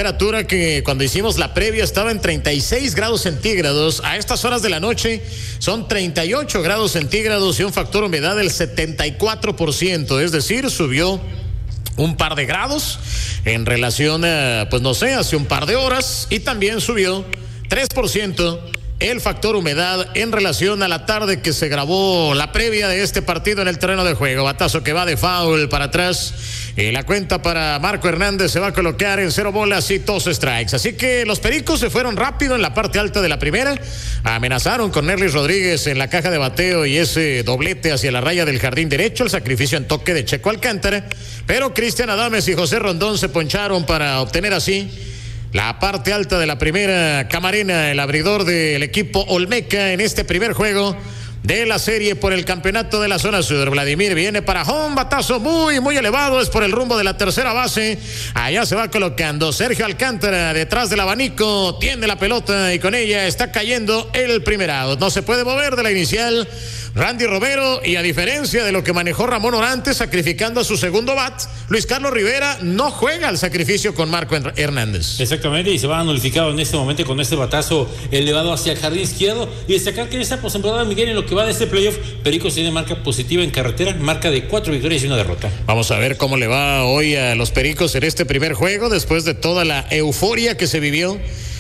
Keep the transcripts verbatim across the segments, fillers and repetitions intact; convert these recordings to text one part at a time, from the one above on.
temperatura que cuando hicimos la previa estaba en treinta y seis grados centígrados. A estas horas de la noche son treinta y ocho grados centígrados y un factor humedad del setenta y cuatro por ciento. Es decir, subió un par de grados en relación a, pues no sé, hace un par de horas. Y también subió tres por ciento el factor humedad en relación a la tarde que se grabó la previa de este partido en el terreno de juego. Batazo que va de foul para atrás y la cuenta para Marco Hernández se va a colocar en cero bolas y dos strikes. Así que los Pericos se fueron rápido en la parte alta de la primera, amenazaron con Nerlis Rodríguez en la caja de bateo y ese doblete hacia la raya del jardín derecho, el sacrificio en toque de Checo Alcántara, pero Cristian Adames y José Rondón se poncharon para obtener así la parte alta de la primera. Camarena, el abridor del equipo Olmeca en este primer juego de la serie por el campeonato de la zona sur. Vladimir viene para home, batazo muy, muy elevado, es por el rumbo de la tercera base. Allá se va colocando Sergio Alcántara detrás del abanico, tiene la pelota y con ella está cayendo el primer out. No se puede mover de la inicial Randy Romero, y a diferencia de lo que manejó Ramón Orantes sacrificando a su segundo bat, Luis Carlos Rivera no juega el sacrificio con Marco Hernández. Exactamente, y se va nulificado en este momento con este batazo elevado hacia el jardín izquierdo. Y destacar que en esta postemporada, Miguel, en lo que va de este playoff, Pericos tiene marca positiva en carretera, marca de cuatro victorias y una derrota. Vamos a ver cómo le va hoy a los Pericos en este primer juego, después de toda la euforia que se vivió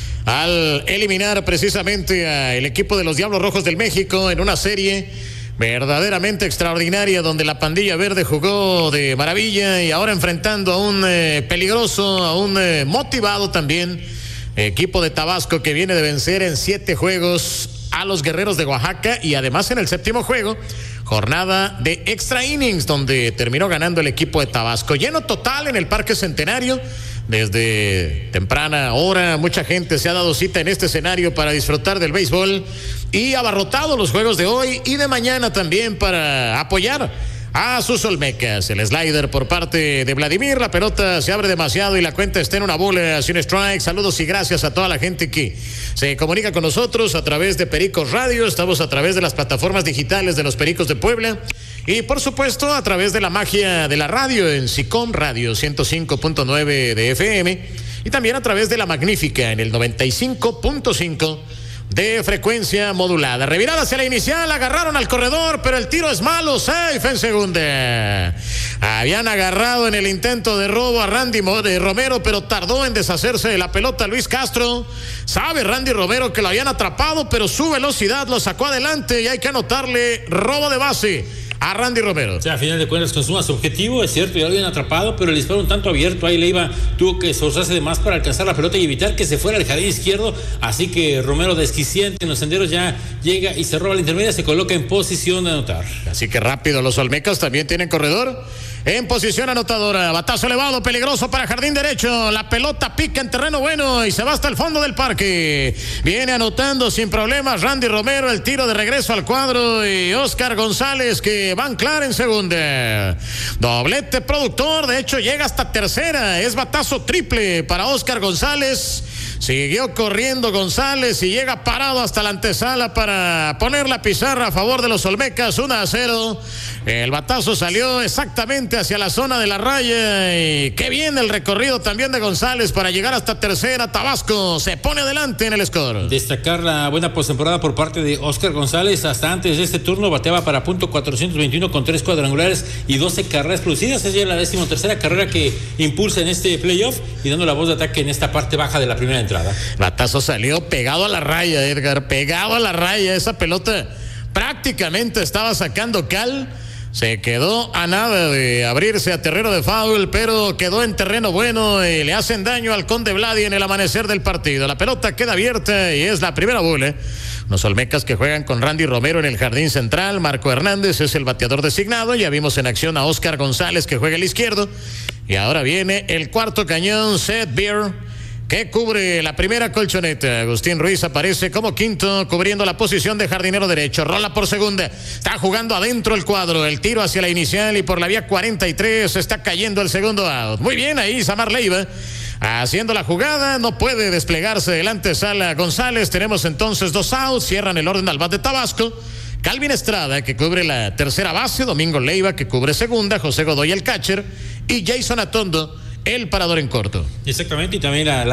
al eliminar precisamente al equipo de los Diablos Rojos del México en una serie verdaderamente extraordinaria donde la pandilla verde jugó de maravilla, y ahora enfrentando a un eh, peligroso, a un eh, motivado también equipo de Tabasco que viene de vencer en siete juegos a los Guerreros de Oaxaca, y además en el séptimo juego, jornada de extra innings donde terminó ganando el equipo de Tabasco. Lleno total en el Parque Centenario. Desde temprana hora mucha gente se ha dado cita en este escenario para disfrutar del béisbol, y abarrotado los juegos de hoy y de mañana también para apoyar a sus Olmecas. El slider por parte de Vladimir, la pelota se abre demasiado y la cuenta está en una bola, sin strike. Saludos y gracias a toda la gente que se comunica con nosotros a través de Pericos Radio. Estamos a través de las plataformas digitales de los Pericos de Puebla y por supuesto a través de la magia de la radio en SICOM Radio ciento cinco punto nueve de F M, y también a través de la Magnífica en el noventa y cinco punto cinco de frecuencia modulada. Revirada hacia la inicial, agarraron al corredor, pero el tiro es malo, safe en segunda. Habían agarrado en el intento de robo a Randy Romero, pero tardó en deshacerse de la pelota Luis Castro. Sabe Randy Romero que lo habían atrapado, pero su velocidad lo sacó adelante y hay que anotarle robo de base a Randy Romero. O sea, a final de cuentas consuma su objetivo, es cierto, ya lo habían atrapado, pero el disparo un tanto abierto, ahí Leiva tuvo que esforzarse de más para alcanzar la pelota y evitar que se fuera al jardín izquierdo, así que Romero, desquiciente en los senderos, ya llega y se roba la intermedia, se coloca en posición de anotar. Así que rápido, los Olmecas también tienen corredor en posición anotadora. Batazo elevado, peligroso para jardín derecho, la pelota pica en terreno bueno y se va hasta el fondo del parque. Viene anotando sin problemas Randy Romero, el tiro de regreso al cuadro, y Oscar González que va a anclar en segunda. Doblete productor, de hecho llega hasta tercera, es batazo triple para Oscar González. Siguió corriendo González y llega parado hasta la antesala para poner la pizarra a favor de los Olmecas, uno a cero. El batazo salió exactamente hacia la zona de la raya y qué bien el recorrido también de González para llegar hasta tercera. Tabasco se pone adelante en el score. Destacar la buena postemporada por parte de Oscar González. Hasta antes de este turno bateaba para punto cuatrocientos veintiuno con tres cuadrangulares y doce carreras producidas. Es ya la decimotercera carrera que impulsa en este playoff y dando la voz de ataque en esta parte baja de la primera entrada. Batazo salió pegado a la raya, Edgar, pegado a la raya. Esa pelota prácticamente estaba sacando cal. Se quedó a nada de abrirse a terreno de foul, pero quedó en terreno bueno y le hacen daño al Conde Vladi en el amanecer del partido. La pelota queda abierta y es la primera bola. Los Olmecas que juegan con Randy Romero en el jardín central. Marco Hernández es el bateador designado. Ya vimos en acción a Oscar González que juega el izquierdo. Y ahora viene el cuarto cañón, Seth Beer, que cubre la primera colchoneta. Agustín Ruiz aparece como quinto, cubriendo la posición de jardinero derecho. Rola por segunda, está jugando adentro el cuadro, el tiro hacia la inicial y por la vía cuarenta y tres está cayendo el segundo out. Muy bien ahí Samar Leiva haciendo la jugada, no puede desplegarse delante Sala González. Tenemos entonces dos outs, cierran el orden al bat de Tabasco. Calvin Estrada que cubre la tercera base, Domingo Leiva que cubre segunda, José Godoy el catcher y Jason Atondo el parador en corto. Exactamente, y también la, la